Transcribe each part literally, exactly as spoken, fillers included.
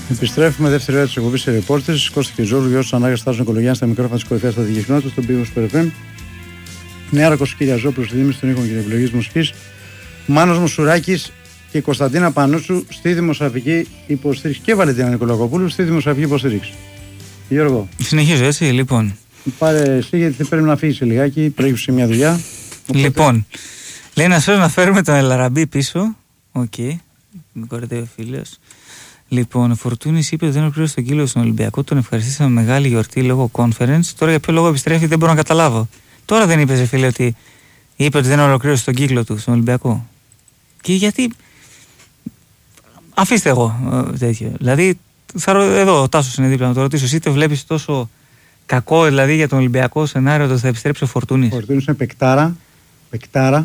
Επιστρέφουμε δεύτερη ώρα τη εκπομπή σε ρεπόρτερ. Κώστα και Ζόρου, Γιώργο Ανάγκα, Στάζο Κολογιάννη στα μικρόφωνα τη κορυφαία στα δικαιώματα, στον πύργο του Περεφέμ. Νέα Κυριακόπουλο στη Δήμηση των ήχων και επιλογή μουσική. Μάνος Μουσουράκης και Κωνσταντίνα Πανούσου στη δημοσιογραφική υποστήριξη. Και Βαλεντίνα Νικολακοπούλου στη δημοσιογραφική υποστήριξη. Γιώργο. Συνεχίζω έτσι, λοιπόν. Πάρε εσύ, γιατί πρέπει να φύγει λιγάκι, πρέπει σε μια δουλειά. Οπότε... Λοιπόν, λέει να σου να φέρουμε τον Ελαραμπή πίσω. Οκ. Okay. Με κορυδεύει ο φίλος. Λοιπόν, ο Φορτούνης είπε ότι δεν ολοκλήρωσε τον κύκλο στον Ολυμπιακό. Τον ευχαριστήσαμε μεγάλη γιορτή λόγω conference. Τώρα για ποιο λόγο επιστρέφει δεν μπορώ να καταλάβω. Τώρα δεν είπε, φίλε, ότι είπε ότι δεν ολοκλήρωσε τον κύκλο του στον Ολυμπιακό. Και γιατί. Αφήστε εγώ τέτοιο. Δηλαδή, θα ρω... εδώ ο Τάσος είναι δίπλα να το ρωτήσω. Εσύ το βλέπεις τόσο κακό δηλαδή για τον Ολυμπιακό σενάριο ότι θα επιστρέψει ο Φορτούνης? Ο Φορτούνης είναι παικτάρα. Παικτάρα.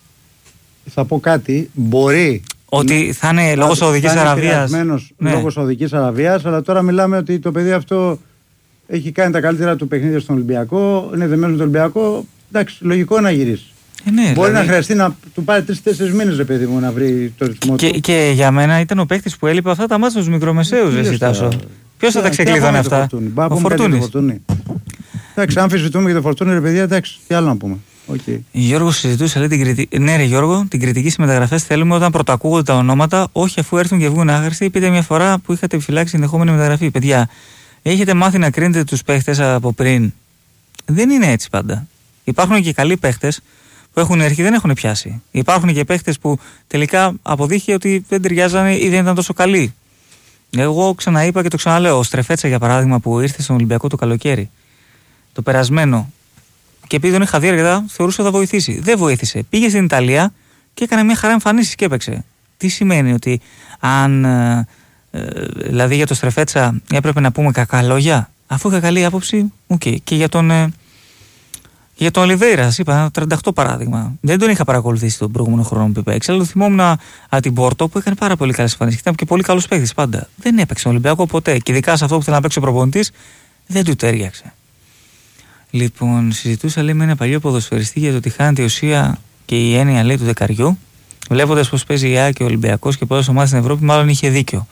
Θα πω κάτι. Μπορεί. Ότι να... θα είναι λόγω Σαουδικής Αραβίας. Ναι. Λόγω Σαουδικής Αραβίας, αλλά τώρα μιλάμε ότι το παιδί αυτό έχει κάνει τα καλύτερα του παιχνίδια στον Ολυμπιακό. Είναι δεμένο με τον Ολυμπιακό. Εντάξει, λογικό να γυρίσει. Ε, ναι, μπορεί δηλαδή... να χρειαστεί να του πάρει τρεις-τέσσερις μήνες, ρε παιδί μου, να βρει το ρυθμό και, του. Και για μένα ήταν ο παίκτης που έλειπε αυτά τα μάτια στους μικρομεσαίους. Δεν ζητάσω. Ποιος θα τα ξεκλείδωνε αυτά? Ο Φορτούνης. Εντάξει, αν αμφισβητούμε για το Φορτούνη, ρε παιδιά, εντάξει, τι άλλο να πούμε. Okay. Γιώργο, συζητούσα, λέει, την κριτική. Ναι, ρε Γιώργο, την κριτική στις μεταγραφές θέλουμε όταν πρωτοακούγονται τα ονόματα, όχι αφού έρθουν και βγουν άχρηστοι. Πείτε μια φορά που είχατε επιφυλάξει ενδεχόμενη μεταγραφή. Παιδιά, έχετε μάθει να κρίνετε τους παίχτες από πριν? Δεν είναι έτσι πάντα. Υπάρχουν και καλοί παίχτες που έχουν έρθει και δεν έχουν πιάσει. Υπάρχουν και παίχτες που τελικά αποδείχθηκε ότι δεν ταιριάζανε ή δεν ήταν τόσο καλοί. Εγώ ξαναείπα και το ξαναλέω. Ο Στρεφέτσα, για παράδειγμα, που ήρθε στον Ολυμπιακό το καλοκαίρι, το περασμένο, και επειδή τον είχα δει αρκετά, θεωρούσα ότι θα βοηθήσει. Δεν βοήθησε. Πήγε στην Ιταλία και έκανε μια χαρά εμφανίσεις και έπαιξε. Τι σημαίνει? Ότι αν. Ε, ε, δηλαδή για τον Στρεφέτσα έπρεπε να πούμε κακά λόγια? Αφού είχα καλή άποψη, οκ. Okay. Και για τον. Ε, για τον Ολιβέιρα, σας είπα, τριάντα οκτώ παράδειγμα. Δεν τον είχα παρακολουθήσει τον προηγούμενο χρόνο που έπαιξε, αλλά το θυμόμουν από την Πόρτο που έκανε πάρα πολύ καλές εμφανίσεις. Ήταν και πολύ καλός παίκτης πάντα. Δεν έπαιξε στον Ολυμπιακό ποτέ. Και ειδικά σε αυτό που θέλει να παίξει ο προπονητής, δεν του τέριαξε. Λοιπόν, συζητούσα, λέει, με ένα παλιό ποδοσφαιριστή για το ότι χάνεται η ουσία και η έννοια, λέει, του δεκαριού. Βλέποντας πώς παίζει η ΑΕΚ και ο Ολυμπιακός και πόσες ομάδες στην Ευρώπη, μάλλον είχε δίκιο.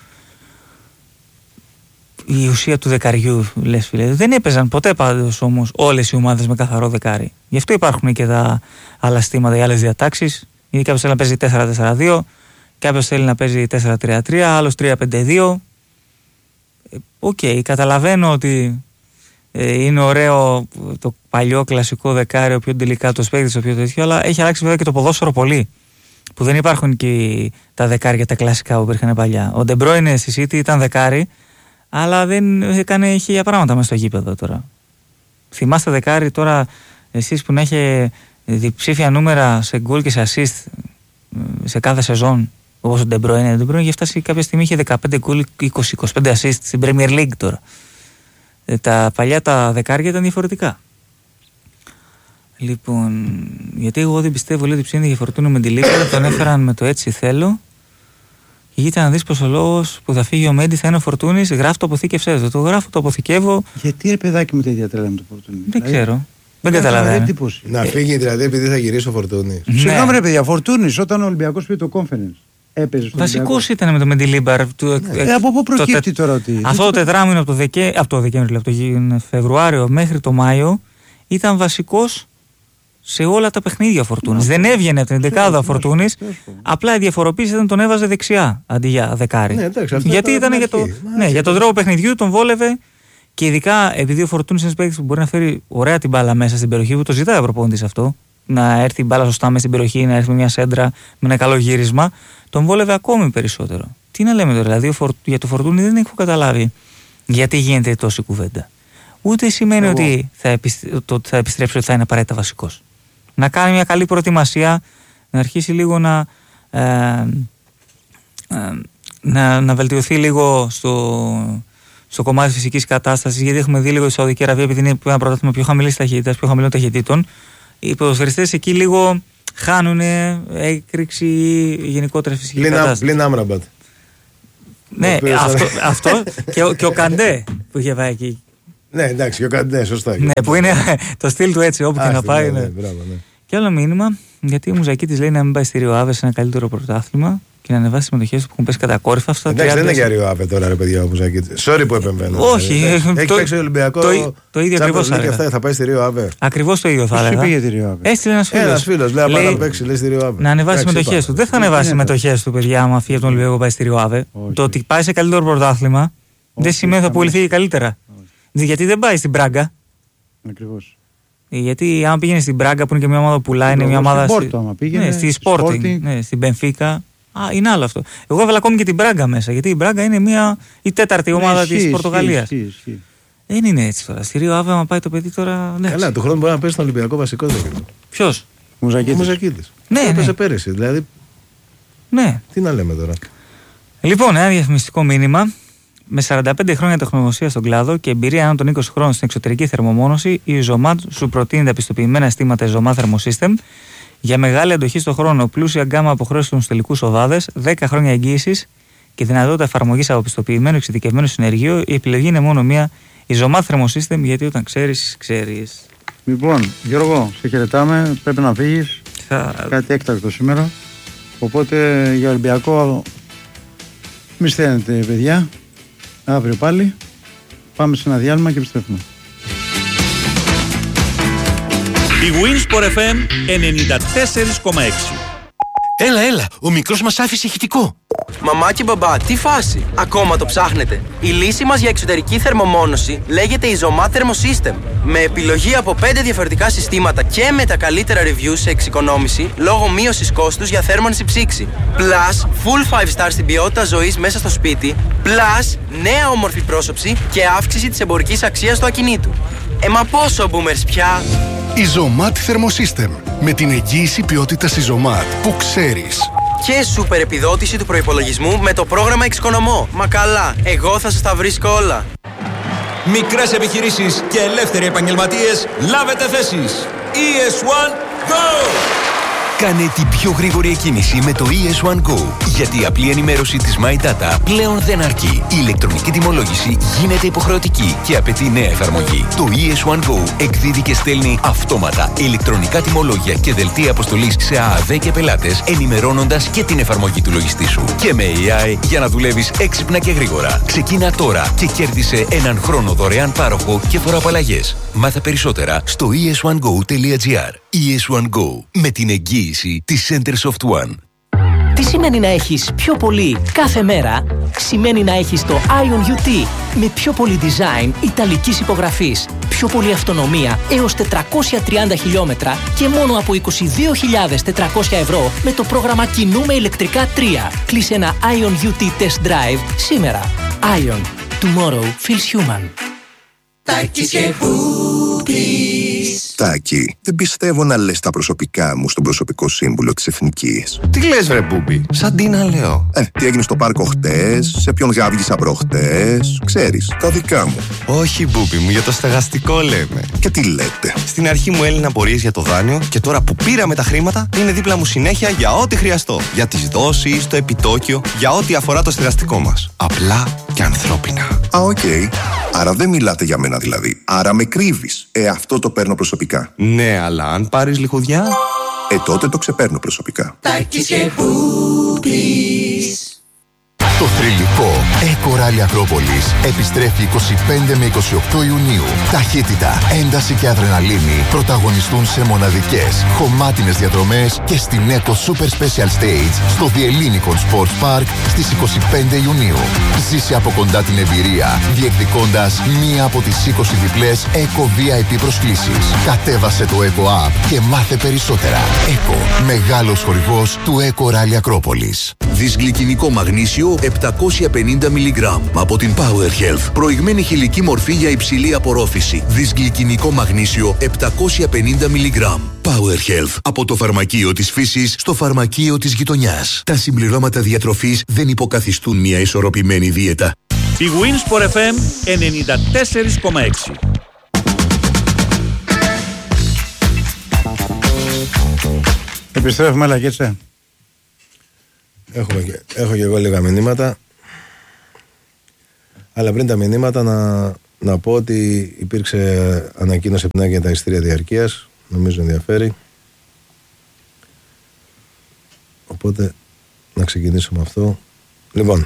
Η ουσία του δεκαριού, λες, φίλε. Δεν έπαιζαν ποτέ πάντως όμως όλες οι ομάδες με καθαρό δεκάρι. Γι' αυτό υπάρχουν και τα άλλα στήματα, οι άλλες διατάξεις. Γιατί κάποιος θέλει να παίζει τέσσερα τέσσερα δύο, κάποιος θέλει να παίζει τέσσερα τρία τρία, άλλος τρία πέντε δύο. Οκ, okay, καταλαβαίνω ότι ε, είναι ωραίο το παλιό κλασικό δεκάρι, ο πιο τελικάτος παίκτης, ο πιο τέτοιο, αλλά έχει αλλάξει βέβαια και το ποδόσφαιρο πολύ. Που δεν υπάρχουν και τα δεκάρια τα κλασικά που υπήρχαν παλιά. Ο Ντεμπρόινε στη City ήταν δεκάρι, αλλά δεν έκανε χίλια πράγματα μέσα στο γήπεδο τώρα. Θυμάστε δεκάρι τώρα εσείς που να έχει διψήφια νούμερα σε γκολ και σε assist σε κάθε σεζόν, όπως ο Ντεμπρόινε. Ο Ντεμπρόινε είχε φτάσει κάποια στιγμή, είχε δεκαπέντε γκολ, είκοσι είκοσι πέντε assist στην Premier League τώρα. Τα παλιά τα δεκάρια ήταν διαφορετικά. Λοιπόν, γιατί εγώ δεν πιστεύω, λέει, ότι ψήνει για Φορτούνη με τη Λίγκα, τον έφεραν με το έτσι θέλω. Και κοίτα να δεις πως ο λόγος που θα φύγει ο Μέντι θα είναι ο Φορτούνης, γράφει το αποθήκευσέ το. Το γράφω, το αποθηκεύω. Γιατί, ρε παιδάκι μου, τέτοια τρέλα με το Φορτούνη? Δεν δηλαδή, ξέρω. Δεν καταλαβαίνω. Να φύγει δηλαδή επειδή θα γυρίσει ο Φορτούνης. Ναι. Συγγνώμη, ρε παιδιά, Φορτούνης όταν ο Ολυμπιακός πήγε το conference. Βασικός ήταν με το Μεντιλίμπαρ. Ναι. Ε, από πού προκύπτει τώρα ότι. Αυτό το τετράμινο από το, Δεκέ... από το Δεκέμβριο, από το Φεβρουάριο μέχρι το Μάιο ήταν βασικός σε όλα τα παιχνίδια ο Φορτούνης. Δεν έβγαινε από την δεκάδα ο Φορτούνης. Απλά η διαφοροποίηση ήταν τον έβαζε δεξιά αντί για δεκάρι. Ναι, εντάξει, γιατί ήταν για, το... ναι, για τον τρόπο παιχνιδιού, τον βόλευε. Και ειδικά επειδή ο Φορτούνης είναι ένας παίκτης που μπορεί να φέρει ωραία την μπάλα μέσα στην περιοχή, που το ζητάει ο προπονητής αυτό. Να έρθει η μπάλα σωστά μέσα στην περιοχή, να έρθει με μια σέντρα, με ένα καλό γύρισμα. Τον βόλευε ακόμη περισσότερο. Τι να λέμε τώρα, δηλαδή Φορ... για το Φορτούνη δεν έχω καταλάβει γιατί γίνεται τόση κουβέντα. Ούτε σημαίνει Εγώ. ότι θα, επιστ... το... θα επιστρέψει ότι θα είναι απαραίτητα βασικός. Να κάνει μια καλή προετοιμασία, να αρχίσει λίγο να, ε, ε, να, να βελτιωθεί λίγο στο, στο κομμάτι της φυσικής κατάστασης, γιατί έχουμε δει λίγο η Σαουδική Αραβία, επειδή είναι ένα πρωτάθλημα πιο χαμηλής ταχύτητας, πιο χαμηλών ταχυτήτων. Οι ποδοσφαιριστές εκεί λίγο χάνουν έκρηξη ή γενικότερα φυσική κατάσταση. Πλην Άμραμπατ. Ναι, αυτό, αυτό και, ο, και ο Καντέ που είχε πάει εκεί. Ναι, εντάξει, και ο Καντέ, σωστά. Ναι, που είναι το στυλ του έτσι, όπου και να πάει. Ναι, ναι. Μπράβο, ναι. Και άλλο μήνυμα, γιατί η Μουζακίτης λέει να μην πάει στη Ριο Άβε σε ένα καλύτερο πρωτάθλημα. και να ανεβάσει τις μετοχές του που έχουν πέσει κατακόρυφα. Αυτά εντάξει, δεν είναι για Ρίο Άβε τώρα, ρε παιδιά, όπως ακείτε. Sorry που επεμβαίνω. Όχι, έχει το, παίξει ο Ολυμπιακό. Το, το ίδιο ακριβώς θα έλεγα. Θα πάει στη Ρίο Άβε. Ακριβώς το ίδιο θα έλεγα. Πήγε τη Ρίο Άβε. Έστειλε ένας φίλος. Ένας φίλος λέει, λέει να παίξει, λέει στη Ρίο Άβε. Να ανεβάσει τις μετοχές του. Δεν θα ανεβάσει τις μετοχές του, παιδιά, άμα φύγει από τον Ολυμπιακό πάει στη Ρίο Άβε. Το ότι πάει σε καλύτερο πρωτάθλημα δεν σημαίνει ότι θα πουληθεί καλύτερα. Γιατί δεν πάει στην Μπράγκα. Ακριβώς. Γιατί αν πήγαινε στην Μπράγκα που είναι και μια ομάδα που πουλάει, είναι μια ομάδα. Στη Sporting, στην Μπενφίκα. Α, είναι άλλο αυτό. Εγώ έβαλα ακόμη και την Μπράγκα μέσα. Γιατί η Μπράγκα είναι μια, η τέταρτη ομάδα της Πορτογαλίας. Δεν είναι έτσι τώρα. Στη Ρίο Άβε, άμα πάει το παιδί τώρα. Καλά, του χρόνου μπορεί να παίζει στον Ολυμπιακό βασικό. Ποιος? Ο Μουζακίτης. Ναι, έπαιζε ναι. πέρυσι. Δηλαδή. Ναι. Τι να λέμε τώρα. Λοιπόν, ένα διαφημιστικό μήνυμα. Με σαράντα πέντε χρόνια τεχνογνωσία στον κλάδο και εμπειρία άνω των είκοσι χρόνων στην εξωτερική θερμομόνωση, η Zomat σου προτείνει τα πιστοποιημένα αισθήματα Zomat Thermosystem για μεγάλη αντοχή στον χρόνο, πλούσια γκάμα αποχρώσεων στους τελικούς οδάδες, δέκα χρόνια εγγύησης και δυνατότητα εφαρμογής από πιστοποιημένο εξειδικευμένο συνεργείο. Η επιλογή είναι μόνο μία, η Zomat Thermosystem, γιατί όταν ξέρεις, ξέρεις. Λοιπόν, Γιώργο, σε χαιρετάμε. Πρέπει να φύγεις. Θα... Κάτι έκτακτο σήμερα. Οπότε για Ολυμπιακό, μη στέλνετε, παιδιά. Αύριο πάλι. Πάμε σε ένα διάλειμμα και επιστρέφουμε. Η Winsport εφ εμ ενενήντα τέσσερα κόμμα έξι. Έλα, έλα, ο μικρός μας άφησε ηχητικό. Μαμά και μπαμπά, τι φάση! Ακόμα το ψάχνετε? Η λύση μας για εξωτερική θερμομόνωση λέγεται η Zomat Thermosystem. Με επιλογή από πέντε διαφορετικά συστήματα και με τα καλύτερα reviews σε εξοικονόμηση λόγω μείωσης κόστους για θέρμανση ψήξη. Plus, full five star στην ποιότητα ζωής μέσα στο σπίτι. Plus, νέα όμορφη πρόσωψη και αύξηση της εμπορικής αξίας του ακινήτου. Ε, μα πόσο boomers πια! Η Zomat Thermosystem. Με την εγγύηση ποιότητας της Zomat που ξέρεις. Και σούπερ επιδότηση του προϋπολογισμού με το πρόγραμμα Εξοικονομώ. Μα καλά, εγώ θα σας τα βρίσκω όλα. Μικρές επιχειρήσεις και ελεύθεροι επαγγελματίες, λάβετε θέσεις. ι ες One Go! Κάνε την πιο γρήγορη εκκίνηση με το ι ες One Go. Γιατί η απλή ενημέρωση της My Data πλέον δεν αρκεί. Η ηλεκτρονική τιμολόγηση γίνεται υποχρεωτική και απαιτεί νέα εφαρμογή. Το ι ες One Go εκδίδει και στέλνει αυτόματα ηλεκτρονικά τιμολόγια και δελτία αποστολής σε ΑΑΔ και πελάτες, ενημερώνοντας και την εφαρμογή του λογιστή σου. Και με έι άι για να δουλεύεις έξυπνα και γρήγορα. Ξεκίνα τώρα και κέρδισε έναν χρόνο δωρεάν πάροχο και φοροαπαλλαγές. Μάθε περισσότερα στο ι ες one go τελεία τζι άρ. ι ες One Go, με την εγγύηση της Centersoft One. Τι σημαίνει να έχεις πιο πολύ κάθε μέρα? Σημαίνει να έχεις το Ion γιου τι με πιο πολύ design ιταλικής υπογραφής, πιο πολύ αυτονομία έως τετρακόσια τριάντα χιλιόμετρα και μόνο από είκοσι δύο χιλιάδες τετρακόσια ευρώ με το πρόγραμμα Κινούμε ηλεκτρικά τρία. Κλείσε ένα Ion γιου τι Test Drive σήμερα. Ion. Tomorrow feels human. Τάκης και Μπούπης. Τάκη, δεν πιστεύω να λες τα προσωπικά μου στον προσωπικό σύμβουλο της Εθνικής. Τι λες ρε Μπούπη, σαν τι να λέω. Ε, τι έγινε στο πάρκο χτες, σε ποιον γάβγισα προχτές, ξέρεις, τα δικά μου. Όχι Μπούπη μου, για το στεγαστικό λέμε. Και τι λέτε? Στην αρχή μου έλυναν απορίες για το δάνειο και τώρα που πήραμε τα χρήματα είναι δίπλα μου συνέχεια για ό,τι χρειαστώ. Για τις δόσεις, το επιτόκιο, για ό,τι αφορά το στεγαστικό μας. Απλά και ανθρώπινα. Α, οκ. Okay. Άρα δεν μιλάτε για μένα δηλαδή. Άρα με κρύβεις. Ε, αυτό το παίρνω προσωπικά. Ναι, αλλά αν πάρεις λιχουδιά... Ε, τότε το ξεπαίρνω προσωπικά. Τάκης και Μπούπης. Το θρυλικό Eco-Rally Ακρόπολης επιστρέφει είκοσι πέντε με είκοσι οκτώ Ιουνίου. Ταχύτητα, ένταση και αδρεναλίνη πρωταγωνιστούν σε μοναδικές, χωμάτινες διαδρομές και στην Eco Super Special Stage στο The Ellinikon Sports Park στις είκοσι πέντε Ιουνίου. Ζήσε από κοντά την εμπειρία, διεκδικώντας μία από τις είκοσι διπλές Eco βι άι πι προσκλήσεις. Κατέβασε το Eco App και μάθε περισσότερα. Eco, μεγάλος χορηγός του Eco-Rally Ακρόπολης. Δυσγλυκινικό μαγνήσιο επτακόσια πενήντα μιλιγκράμμ από την Power Health. Προηγμένη χηλική μορφή για υψηλή απορρόφηση. Δυσγλυκινικό μαγνήσιο επτακόσια πενήντα μιλιγκράμμ. Power Health. Από το φαρμακείο της φύσης στο φαρμακείο της γειτονιάς. Τα συμπληρώματα διατροφής δεν υποκαθιστούν μια ισορροπημένη δίαιτα. Η Winsport εφ εμ ενενήντα τέσσερα κόμμα έξι. Επιστρέφουμε, έλα και έτσι. Έχουμε και, έχω και εγώ λίγα μηνύματα. Αλλά πριν τα μηνύματα να, να πω ότι υπήρξε ανακοίνωση από την Άκη για τα εισιτήρια διαρκείας. Νομίζω ενδιαφέρει. Οπότε να ξεκινήσω με αυτό. Λοιπόν,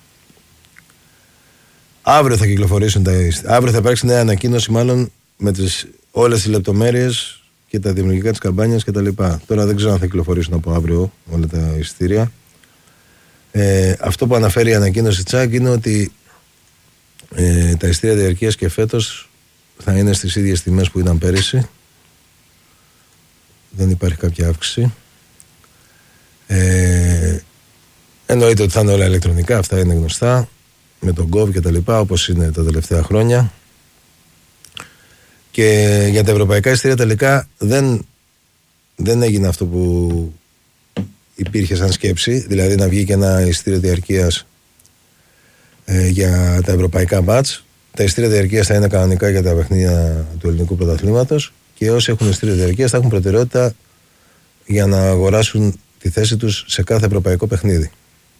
αύριο θα κυκλοφορήσουν τα. Αύριο θα υπάρξει νέα ανακοίνωση, μάλλον με τις, όλες τις λεπτομέρειες και τα δημιουργικά της καμπάνιας κτλ. Τώρα δεν ξέρω αν θα κυκλοφορήσουν από αύριο όλα τα εισιτήρια. Ε, αυτό που αναφέρει η ανακοίνωση Τσάκ είναι ότι ε, τα εισιτήρια διαρκείας και φέτος θα είναι στις ίδιες τιμές που ήταν πέρυσι. Δεν υπάρχει κάποια αύξηση. Ε, εννοείται ότι θα είναι όλα ηλεκτρονικά, αυτά είναι γνωστά, με τον κόβ και τα λοιπά, όπως είναι τα τελευταία χρόνια. Και για τα ευρωπαϊκά εισιτήρια τελικά δεν, δεν έγινε αυτό που υπήρχε σαν σκέψη, δηλαδή να βγει και ένα εισιτήριο διαρκείας ε, για τα ευρωπαϊκά μάτς. Τα εισιτήρια διαρκείας θα είναι κανονικά για τα παιχνίδια του ελληνικού πρωταθλήματος και όσοι έχουν εισιτήριο διαρκείας θα έχουν προτεραιότητα για να αγοράσουν τη θέση τους σε κάθε ευρωπαϊκό παιχνίδι.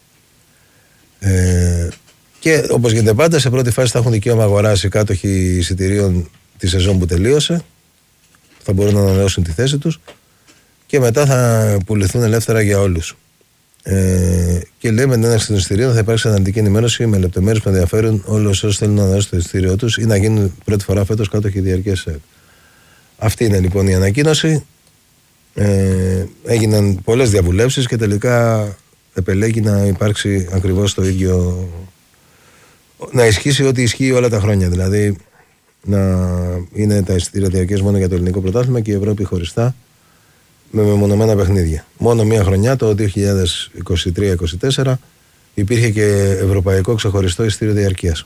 Ε, και όπως γίνεται πάντα, σε πρώτη φάση θα έχουν δικαίωμα αγοράσει κάτοχοι εισιτηρίων τη σεζόν που τελείωσε, θα μπορούν να ανανεώσουν τη θέση τους και μετά θα πουληθούν ελεύθερα για όλους. Ε, και λέει με την έναρξη των εισιτηρίων θα υπάρξει αναλυτική ενημέρωση με λεπτομέρειες που ενδιαφέρουν όλους όσους θέλουν να ανανεώσουν το εισιτήριό τους ή να γίνουν πρώτη φορά φέτος κάτοχοι διαρκείας. Αυτή είναι λοιπόν η ανακοίνωση. Ε, έγιναν πολλές διαβουλεύσεις και τελικά επελέγει να υπάρξει ακριβώς το ίδιο, να ισχύσει ό,τι ισχύει όλα τα χρόνια, δηλαδή να είναι τα εισιτήρια διαρκείας μόνο για το ελληνικό πρωτάθλημα και η Ευρώπη χωριστά με μεμονωμένα παιχνίδια. Μόνο μία χρονιά, το δύο χιλιάδες είκοσι τρία είκοσι τέσσερα, υπήρχε και ευρωπαϊκό ξεχωριστό εισιτήριο διαρκείας.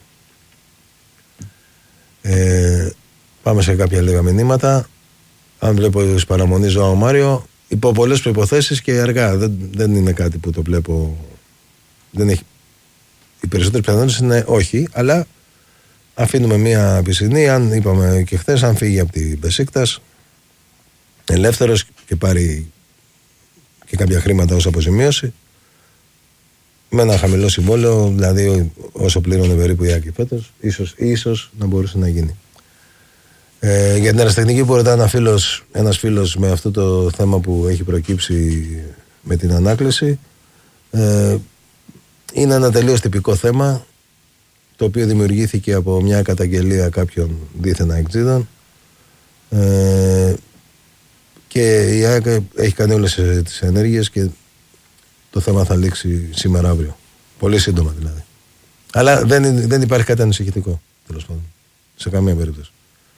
Ε, πάμε σε κάποια λίγα μηνύματα. Αν βλέπω εις παραμονή Ζωάο Μάριο, υπό πολλές προϋποθέσεις και αργά. Δεν, δεν είναι κάτι που το βλέπω. Δεν έχει. Οι περισσότερες πιθανότητες είναι όχι, αλλά αφήνουμε μία πισινή. Αν είπαμε και χθες, αν φύγει από την Μπεσίκτας ελεύθερος και πάρει και κάποια χρήματα ως αποζημίωση, με ένα χαμηλό συμβόλαιο, δηλαδή όσο πλήρωνε περίπου η Άκη φέτος, ίσως, ίσως να μπορούσε να γίνει. Ε, για την αεραστεχνική που ρωτά ένα φίλος, ένας φίλος με αυτό το θέμα που έχει προκύψει με την ανάκληση, ε, είναι ένα τελείως τυπικό θέμα, το οποίο δημιουργήθηκε από μια καταγγελία κάποιων δίθεν αεκτζίδων, ε, και η ΑΕΚ έχει κάνει όλες τις ενέργειες και το θέμα θα λήξει σήμερα αύριο, πολύ σύντομα δηλαδή, αλλά δεν, δεν υπάρχει κάτι ανησυχητικό τέλος πάντων σε καμία περίπτωση.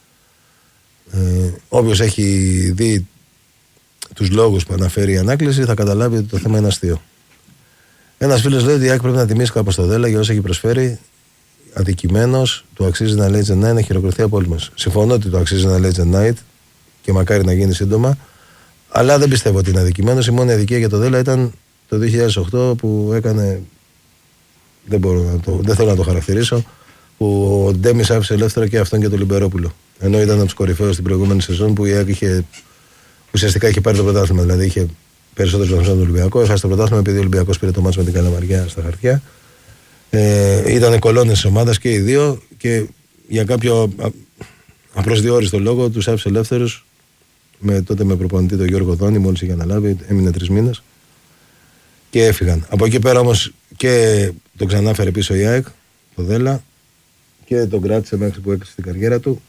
Ε, όποιος έχει δει τους λόγους που αναφέρει η ανάκληση θα καταλάβει ότι το θέμα είναι αστείο. Ένας φίλος λέει ότι η ΑΕΚ πρέπει να τιμήσει κάπως το Δέλα για όσα έχει προσφέρει. Αδικημένος, του αξίζει να λέει Night να χειροκροθεί από όλους μας. Συμφωνώ ότι του αξίζει να λέει Night και μακάρι να γίνει σύντομα, αλλά δεν πιστεύω ότι είναι αδικημένος. Η μόνη αδικία για το Δέλα ήταν το δύο χιλιάδες οκτώ που έκανε, δεν, μπορώ να το, δεν θέλω να το χαρακτηρίσω, που ο Ντέμις άφησε ελεύθερο και αυτόν και τον Λιμπερόπουλο. Ενώ ήταν από τους κορυφαίους την προηγούμενη σεζόν που η ΑΕΚ είχε, ουσιαστικά είχε πάρει το πρωτάθλημα. Δηλαδή είχε περισσότερους βαθμούς από τον Ολυμπιακό. Έχασε το πρωτάθλημα επειδή ο Ολυμπιακός πήρε το μάτς με την Καλαμαριά στα χαρτιά. Ε, ήταν κολόνες της ομάδας και οι δύο και για κάποιο απροσδιόριστο λόγο τους άφησε ελεύθερους, με, τότε με προπονητή τον Γιώργο Δόνη, μόλις είχε αναλάβει, έμεινε τρεις μήνες και έφυγαν. Από εκεί πέρα όμως και τον ξανάφερε πίσω η ΑΕΚ, το Δέλα, και τον κράτησε μέχρι που έκλεισε την καριέρα του.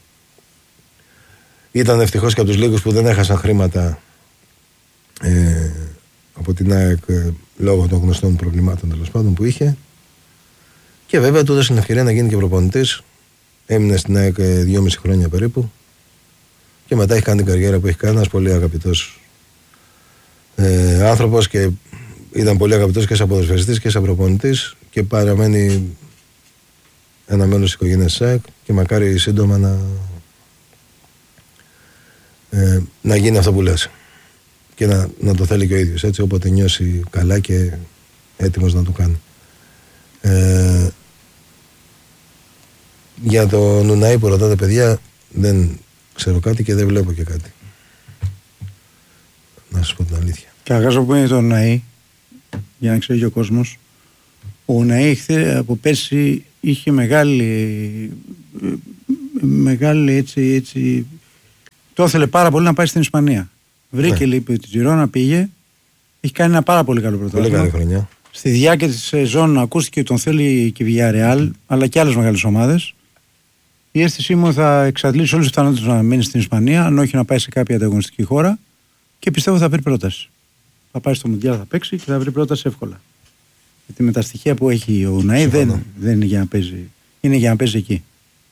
Ήταν ευτυχώς και από τους λίγους που δεν έχασαν χρήματα ε, από την ΑΕΚ ε, λόγω των γνωστών προβλημάτων τέλος πάντων που είχε. Και βέβαια του έδωσε την ευκαιρία να γίνει και προπονητής. Έμεινε στην ΑΕΚ ε, δυόμιση χρόνια περίπου. Και μετά έχει κάνει την καριέρα που έχει κάνει. Ένας πολύ αγαπητός ε, άνθρωπος και ήταν πολύ αγαπητός και σαν ποδοσφαιριστής και σαν προπονητής. Και παραμένει ένα μέλος της οικογένειας της ΑΕΚ και μακάρι σύντομα να, ε, να γίνει αυτό που λες και να, να το θέλει και ο ίδιος, έτσι, όποτε νιώσει καλά και έτοιμος να το κάνει. Ε, για το Νουναή που ρωτάτε παιδιά, δεν ξέρω κάτι και δεν βλέπω και κάτι, να σας πω την αλήθεια. Καταρχάς που είναι το Νουναή, για να ξέρει και ο κόσμος, ο Νουναή από πέρσι είχε μεγάλη, μεγάλη έτσι, έτσι, το ήθελε πάρα πολύ να πάει στην Ισπανία. Βρήκε, ναι, λέει, τη Τζιρόνα, πήγε, έχει κάνει ένα πάρα πολύ καλό πρωτάθλημα. Πολύ καλή χρονιά. Στη διάρκεια της σεζόν ακούστηκε ότι τον θέλει και η Villarreal, αλλά και άλλες μεγάλες ομάδες. Η αίσθησή μου θα εξαντλήσει όλες τις πιθανότητες να μείνει στην Ισπανία, αν όχι να πάει σε κάποια ανταγωνιστική χώρα, και πιστεύω θα βρει πρόταση. Θα πάει στο Μουντιάλ, θα παίξει και θα βρει πρόταση εύκολα. Γιατί με τα στοιχεία που έχει ο Ναή δεν, δεν είναι για να παίζει, είναι για να παίζει εκεί.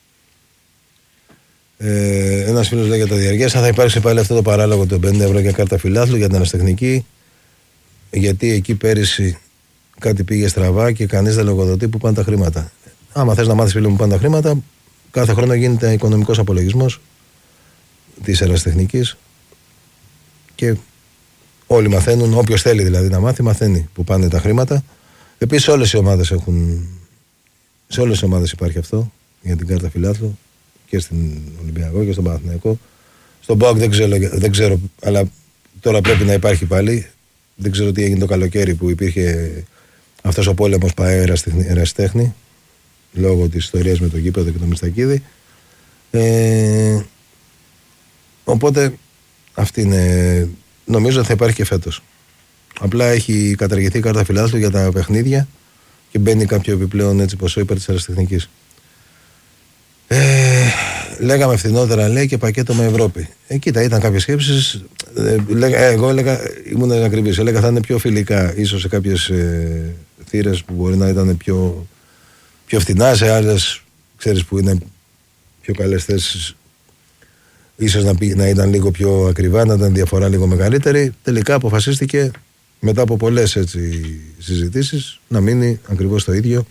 Ε, ένας φίλος λέει για τα διαρκές, αν θα υπάρξει πάλι αυτό το παράλογο των πενήντα ευρώ για κάρτα φιλάθλου για την αναστεχνική, γιατί εκεί πέρυσι κάτι πήγε στραβά και κανείς δεν λογοδοτεί που πάνε τα χρήματα. Άμα θες να μάθεις, φίλε μου, πάνε τα χρήματα, κάθε χρόνο γίνεται οικονομικός απολογισμός της ερασιτεχνικής και όλοι μαθαίνουν, όποιος θέλει δηλαδή να μάθει, μαθαίνει που πάνε τα χρήματα. Επίσης όλες οι ομάδες έχουν, σε όλες τις ομάδες υπάρχει αυτό για την κάρτα φιλάθλου, και στην Ολυμπιακό και στον Παναθηναϊκό. Στον ΠΑΟΚ δεν ξέρω, δεν ξέρω, αλλά τώρα πρέπει να υπάρχει πάλι. Δεν ξέρω τι έγινε το καλοκαίρι που υπήρχε αυτός ο πόλεμος ΠΑΕ ερασιτέχνη, λόγω της ιστορίας με τον γήπεδο και τον Μιστακίδη. Ε, οπότε αυτή είναι, νομίζω θα υπάρχει και φέτος. Απλά έχει καταργηθεί η κάρτα φιλάθλου για τα παιχνίδια και μπαίνει κάποιο επιπλέον έτσι ποσό υπέρ της ερασιτεχνικής. Ε, λέγαμε φθηνότερα, λέει, και πακέτο με Ευρώπη. Ε, κοίτα, ήταν κάποιες σκέψεις. Ε, λέγα, ε, εγώ έλεγα, ήμουν ακριβής. Έλεγα θα είναι πιο φιλικά, ίσως σε κάποιες ε, θύρες που μπορεί να ήταν πιο, πιο φθηνά, σε άλλες, ξέρεις, που είναι πιο καλές θέσεις. Ίσως να, να ήταν λίγο πιο ακριβά, να ήταν διαφορά λίγο μεγαλύτερη. Τελικά αποφασίστηκε, μετά από πολλές έτσι συζητήσεις, να μείνει ακριβώς το ίδιο.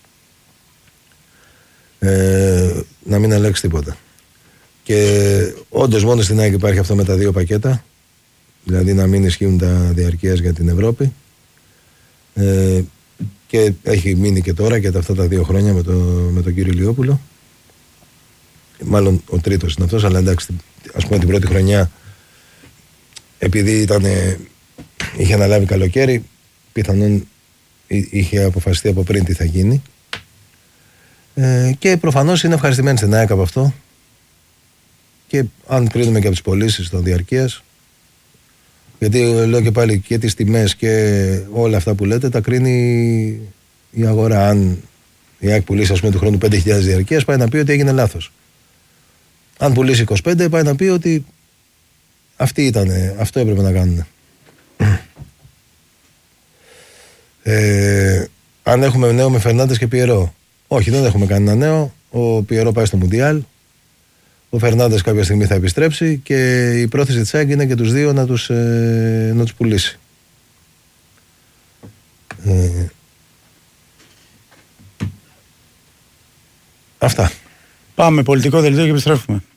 Ε, να μην αλλάξει τίποτα. Και όντως μόνο στην ΑΕΚ υπάρχει αυτό με τα δύο πακέτα, δηλαδή να μην ισχύουν τα διαρκείας για την Ευρώπη, ε, και έχει μείνει και τώρα και τα αυτά τα δύο χρόνια με, το, με τον κύριο Ηλιόπουλο, μάλλον ο τρίτος είναι αυτός, αλλά εντάξει, ας πούμε την πρώτη χρονιά, επειδή ήταν, είχε αναλάβει καλοκαίρι, πιθανόν είχε αποφασιστεί από πριν τι θα γίνει. Ε, και προφανώς είναι ευχαριστημένοι στην ΑΕΚ από αυτό, και αν κρίνουμε και από τις πωλήσεις των διαρκείας, γιατί λέω και πάλι και τις τιμές και όλα αυτά που λέτε τα κρίνει η αγορά. Αν η ΑΕΚ πουλήσει, ας πούμε, του χρόνου πέντε χιλιάδες διαρκείας, πάει να πει ότι έγινε λάθος. Αν πουλήσει είκοσι πέντε, πάει να πει ότι αυτή ήταν, αυτό έπρεπε να κάνουν. Ε, αν έχουμε νέο με Φερνάντες και Πιερό, όχι, δεν έχουμε κανένα νέο. Ο Πιερό πάει στο Μουντιάλ. Ο Φερνάντες κάποια στιγμή θα επιστρέψει και η πρόθεση της ΑΕΚ είναι και τους δύο να τους, ε, να τους πουλήσει. Ε, αυτά. Πάμε πολιτικό δελτίο και επιστρέφουμε.